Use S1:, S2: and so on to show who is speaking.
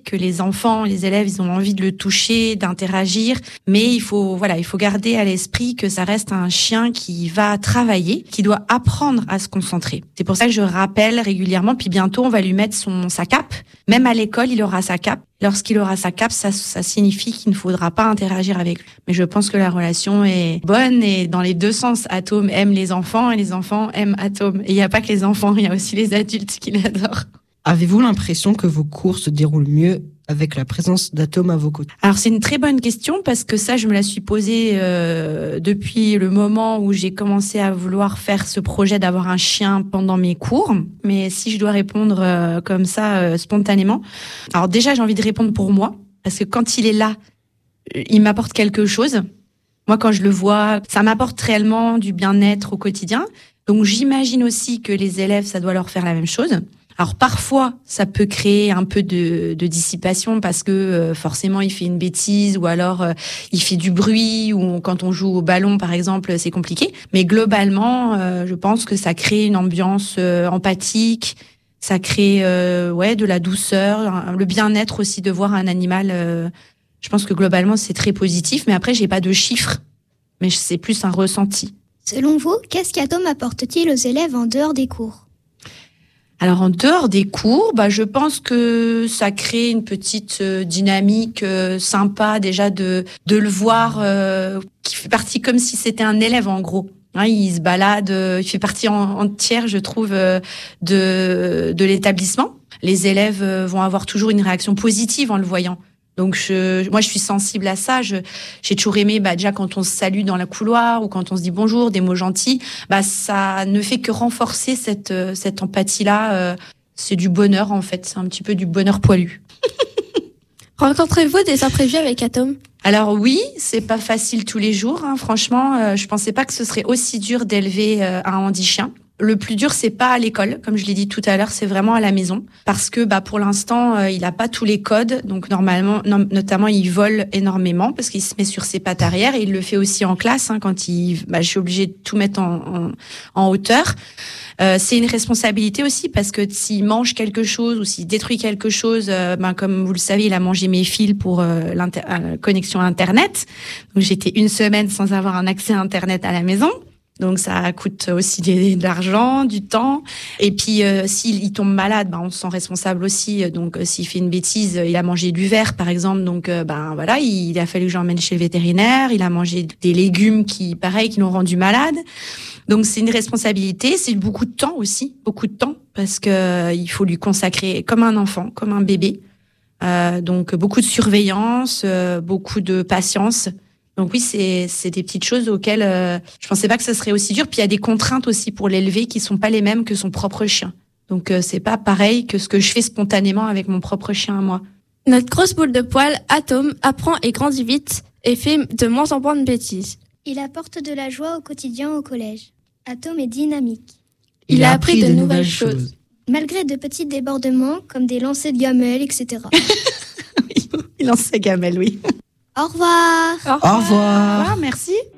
S1: que les enfants, les élèves, ils ont envie de le toucher, d'interagir, mais il faut garder à l'esprit que ça reste un chien qui va travailler, qui doit apprendre à se concentrer. C'est pour ça que je rappelle régulièrement, puis bientôt on va lui mettre sa cape. Même à l'école, il aura sa cape. Lorsqu'il aura sa cape, ça signifie qu'il ne faudra pas interagir avec lui. Mais je pense que la relation est bonne et dans les deux sens. Atome aime les enfants et les enfants aiment Atome. Et il n'y a pas que les enfants, il y a aussi les adultes qui l'adorent.
S2: Avez-vous l'impression que vos cours se déroulent mieux avec la présence d'Atome à vos côtés?
S1: Alors c'est une très bonne question parce que ça je me la suis posée depuis le moment où j'ai commencé à vouloir faire ce projet d'avoir un chien pendant mes cours. Mais si je dois répondre comme ça spontanément, alors déjà j'ai envie de répondre pour moi parce que quand il est là, il m'apporte quelque chose. Moi quand je le vois, ça m'apporte réellement du bien-être au quotidien. Donc j'imagine aussi que les élèves ça doit leur faire la même chose. Alors parfois, ça peut créer un peu de dissipation parce que forcément il fait une bêtise ou alors il fait du bruit ou quand on joue au ballon par exemple, c'est compliqué. Mais globalement, je pense que ça crée une ambiance empathique, ça crée de la douceur, le bien-être aussi de voir un animal. Je pense que globalement c'est très positif. Mais après, j'ai pas de chiffres, mais c'est plus un ressenti.
S3: Selon vous, qu'est-ce qu'Atome apporte-t-il aux élèves en dehors des cours ?
S1: Alors en dehors des cours, je pense que ça crée une petite dynamique sympa déjà de le voir qui fait partie comme si c'était un élève en gros. Il se balade, il fait partie entière, je trouve, de l'établissement. Les élèves vont avoir toujours une réaction positive en le voyant. Donc moi je suis sensible à ça. J'ai toujours aimé déjà quand on se salue dans la couloir ou quand on se dit bonjour, des mots gentils. Ça ne fait que renforcer cette empathie-là. C'est du bonheur en fait. C'est un petit peu du bonheur poilu.
S4: Rencontrez-vous des imprévus avec Atome ?
S1: Alors oui, c'est pas facile tous les jours. Franchement, je pensais pas que ce serait aussi dur d'élever un handi-chien. Le plus dur, c'est pas à l'école, comme je l'ai dit tout à l'heure, c'est vraiment à la maison. Parce que pour l'instant, il a pas tous les codes. Donc normalement, notamment, il vole énormément parce qu'il se met sur ses pattes arrière. Et il le fait aussi en classe. Quand je suis obligée de tout mettre en hauteur. C'est une responsabilité aussi parce que s'il mange quelque chose ou s'il détruit quelque chose, comme vous le savez, il a mangé mes fils pour la connexion Internet. Donc j'étais une semaine sans avoir un accès à Internet à la maison. Donc ça coûte aussi de l'argent, du temps. Et puis s'il tombe malade, on se sent responsable aussi. Donc s'il fait une bêtise, il a mangé du verre par exemple. Donc il a fallu que j'emmène chez le vétérinaire. Il a mangé des légumes qui l'ont rendu malade. Donc c'est une responsabilité, c'est beaucoup de temps aussi, parce que il faut lui consacrer comme un enfant, comme un bébé. Donc beaucoup de surveillance, beaucoup de patience. Donc oui, c'est des petites choses auxquelles je pensais pas que ça serait aussi dur. Puis il y a des contraintes aussi pour l'élever qui sont pas les mêmes que son propre chien. Donc c'est pas pareil que ce que je fais spontanément avec mon propre chien à moi.
S4: Notre grosse boule de poil, Atome, apprend et grandit vite et fait de moins en moins de bêtises.
S3: Il apporte de la joie au quotidien au collège. Atome est dynamique.
S4: Il a appris de nouvelles choses.
S3: Malgré de petits débordements comme des lancers de gamelles, etc.
S1: Il lance sa gamelle, oui.
S3: Au revoir.
S2: Au revoir.
S1: Merci.